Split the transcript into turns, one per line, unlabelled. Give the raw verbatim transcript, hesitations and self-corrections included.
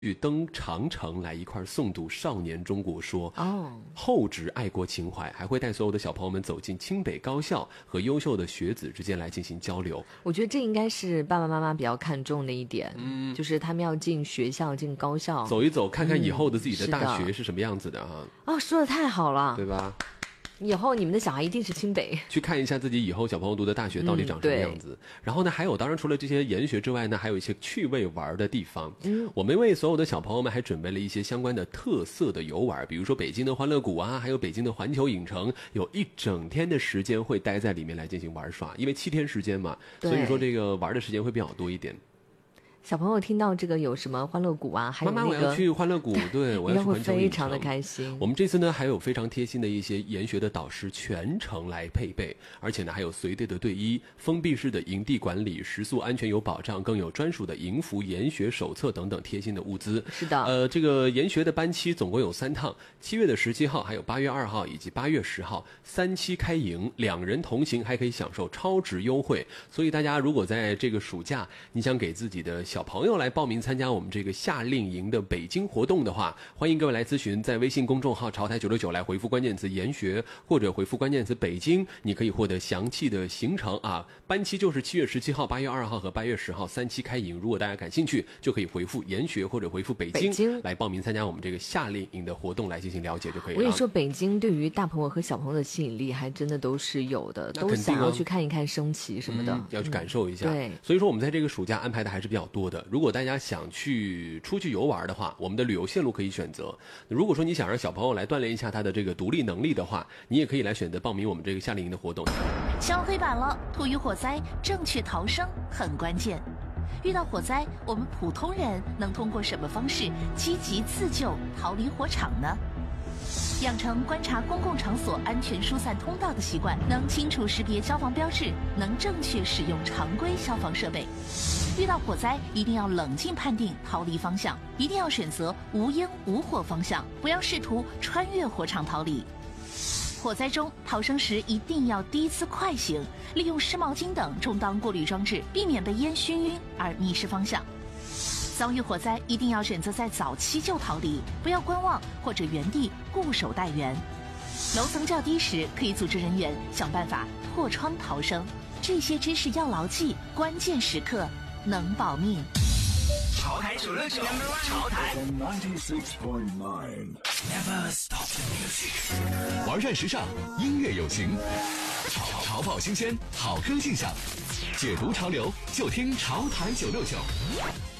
去登长城来一块诵读《少年中国说》
哦，
厚植爱国情怀，还会带所有的小朋友们走进清北高校和优秀的学子之间来进行交流。
我觉得这应该是爸爸妈妈比较看重的一点，嗯，就是他们要进学校、进高校，
走一走，看看以后的自己的大学
嗯、
是什么样子的啊！
哦，说的太好了，
对吧？
以后你们的小孩一定是清北，
去看一下自己以后小朋友读的大学到底长什么样子。嗯、然后呢，还有当然除了这些研学之外呢，还有一些趣味玩的地方。嗯，我们为所有的小朋友们还准备了一些相关的特色的游玩，比如说北京的欢乐谷啊，还有北京的环球影城，有一整天的时间会待在里面来进行玩耍，因为七天时间嘛，所以说这个玩的时间会比较多一点。
小朋友听到这个有什么欢乐谷啊，还有、那个、
妈妈我要去欢乐谷，对，我要去环球影城，
非常的开心。
我们这次呢还有非常贴心的一些研学的导师全程来配备，而且呢还有随队的队医、封闭式的营地管理、食宿安全有保障，更有专属的营服研学手册等等贴心的物资。
是的，
呃，这个研学的班期总共有三趟，七月的十七号，还有八月二号以及八月十号，三期开营，两人同行还可以享受超值优惠。所以大家如果在这个暑假，你想给自己的小朋友来报名参加我们这个夏令营的北京活动的话，欢迎各位来咨询，在微信公众号潮台九六九来回复关键词研学，或者回复关键词北京，你可以获得详细的行程啊。班期就是七月十七号、八月二号和八月十号三期开营，如果大家感兴趣，就可以回复研学或者回复北京, 北京来报名参加我们这个夏令营的活动来进行了解就可以了。
我跟你说，北京对于大朋友和小朋友的吸引力还真的都是有的，
啊、
都想要去看一看升旗什么的、嗯、
要去感受一下、
嗯、对，
所以说我们在这个暑假安排的还是比较多的。如果大家想去出去游玩的话，我们的旅游线路可以选择。如果说你想让小朋友来锻炼一下他的这个独立能力的话，你也可以来选择报名我们这个夏令营的活动。
敲黑板了，土遇火灾正确逃生很关键。遇到火灾，我们普通人能通过什么方式积极自救逃离火场呢？养成观察公共场所安全疏散通道的习惯，能清楚识别消防标志，能正确使用常规消防设备。遇到火灾，一定要冷静判定逃离方向，一定要选择无烟无火方向，不要试图穿越火场逃离。火灾中逃生时一定要低姿快行，利用湿毛巾等充当过滤装置，避免被烟熏晕而迷失方向。遭遇火灾一定要选择在早期就逃离，不要观望或者原地固守待援。楼层较低时，可以组织人员想办法破窗逃生。这些知识要牢记，关键时刻能保命。
潮台九六九，潮台 ninety-six point nine Never stop the music。玩转时尚，音乐有型，潮跑新鲜，好歌信箱，解读潮流，就听潮台九六九。